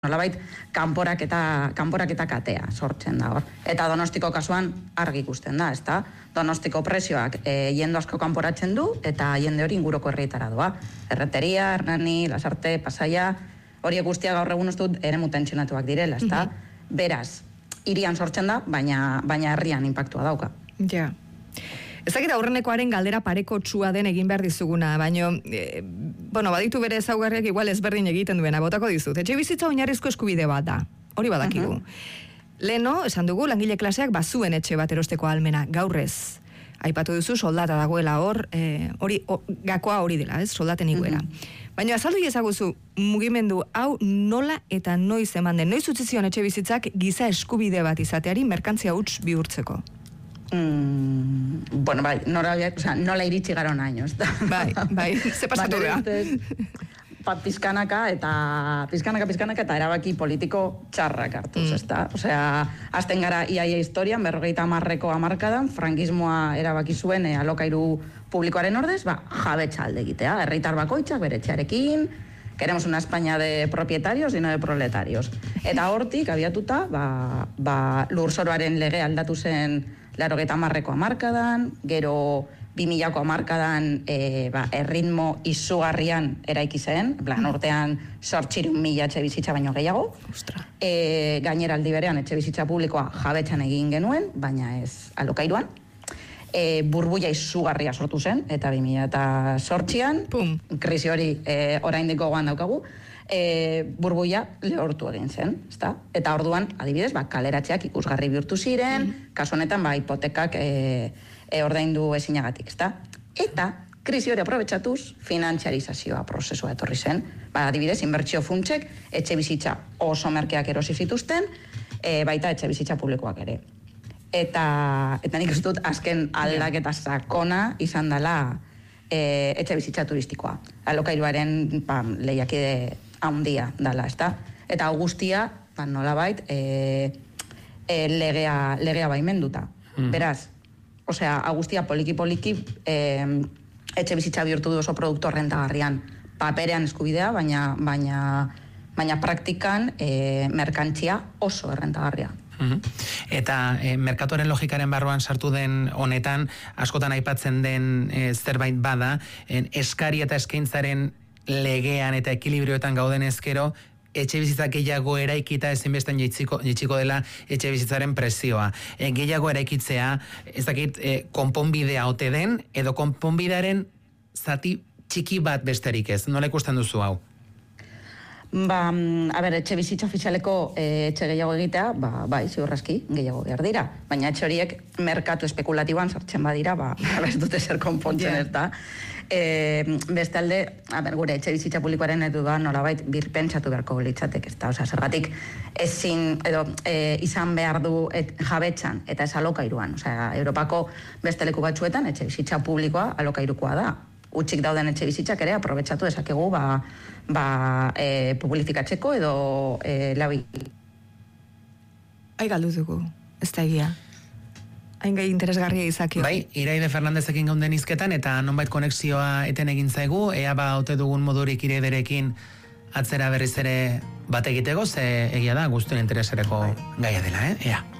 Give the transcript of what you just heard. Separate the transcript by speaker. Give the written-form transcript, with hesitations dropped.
Speaker 1: nolabait kanporaketa katea sortzen da hor. Eta Donostiko kasuan argi ikusten da, ezta? Donostiko presioak jende asko kanporatzen du eta jende hori inguruko herrietara doa. Erreteria, Hernani, Lasarte, Pasaia, horiek guztiak gaur egun dut eremu tentsionatuak direla, ezta? Beraz, hirian sortzen da, baina herrian inpaktua dauka.
Speaker 2: Ja. Ezagita aurrenekoaren galdera pareko txua den egin behar dizuguna, baina, baditu bere ezaugarriak igual ezberdin egiten duena, botako dizut. Etxe bizitza oinarrizko eskubide bat da, hori badakigu. Leno, esan dugu, langile klaseak bazuen etxe bat erosteko ahalmena, gaurrez. Aipatu duzu, soldata dagoela hor, gakoa hori dela, ez, soldaten iguera. Baina azaldu ezaguzu, mugimendu hau nola eta noiz eman den, noiz utzi zion etxe bizitzak giza eskubide bat izateari merkantzia huts bihurtzeko.
Speaker 1: Nola iritsi gara onaino, ez da?
Speaker 2: Bai, ze pasatu da?
Speaker 1: Pizkanaka eta erabaki politiko txarrak hartuz, ez da? Osea, azten gara iaia historian, 50ko hamarkadan, frankismoa erabaki zuen alokairu publikoaren ordez, jabetza alde egitea, herritar bakoitzak bere etxearekin, queremos una España de propietarios y no de proletarios. Eta hortik, abiatuta, lurzoroaren lege aldatu zen 80ko hamarkadan, gero 2000ko hamarkadan erritmo izugarrian eraiki zen, urtean 800.000 etxe bizitza baino gehiago. Gainera aldi berean etxe bizitza publikoa jabetzan egin genuen, baina ez alokairuan. Burbuia izugarria sortu zen, eta 2008an, krisi hori oraindik gogoan daukagu, burbuia lehortu egin zen, ezta? Eta orduan, adibidez, kaleratzeak ikusgarri bihurtu ziren, kasu honetan, hipotekak ordaindu ezinagatik, ezta? Eta, krisi hori aprobetxatuz, finantziarizazioa prozesua etorri zen. Adibidez, inbertsio funtsek, etxe bizitza oso merkeak erosi zituzten, baita etxe bizitza publikoak ere. Eta nik ez dut, azken aldaketa sakona izan dela etxe bizitza turistikoa. Alokairuaren lehiakide handia dela, ezta? Eta guztia, nolabait, legea baimenduta. Beraz, guztia poliki-poliki etxe bizitza bihurtu du oso produktu rentagarrian paperean eskubidea, baina praktikan merkantzia oso errentagarria.
Speaker 3: Eta merkatuaren logikaren barruan sartu den honetan, askotan aipatzen den zerbait bada, eskari eta eskaintzaren legean eta ekilibrioetan gauden ezkero, etxe bizitzak gehiago eraikita ezinbestean jaitsiko dela etxe bizitzaren presioa. Gehiago eraikitzea, ez dakit, konponbidea ote den, edo konponbidearen zati txiki bat besterik ez. Nola ikusten duzu hau?
Speaker 1: Etxe bizitza ofizialeko etxe gehiago egitea, ziurraski, gehiago behar dira. Baina etxe horiek merkatu espekulatiboan sartzen badira, ez dute zer konpontzen ez da. Bestalde, gure etxe bizitza publikoaren edu da, nolabait, birpentsatu beharko litzatek, ez da. Zergatik ezin, edo izan behar du jabetzan, eta ez alokairuan. Europako beste leku batzuetan etxe bizitza publikoa alokairukoa da. Utxik dauden etxe bizitzak ere aprobetxatu dezakegu publifikatzeko edo labi.
Speaker 2: Galdu dugu, ez da egia. Hain gai interesgarria izakio.
Speaker 3: Iraide Fernandezekin gaunden izketan eta nonbait konexioa eten egin zaigu, ea ote dugun modurik Iraiderekin atzera berriz ere bat egiteko, ze egia da guztien interesereko gaia dela, ea.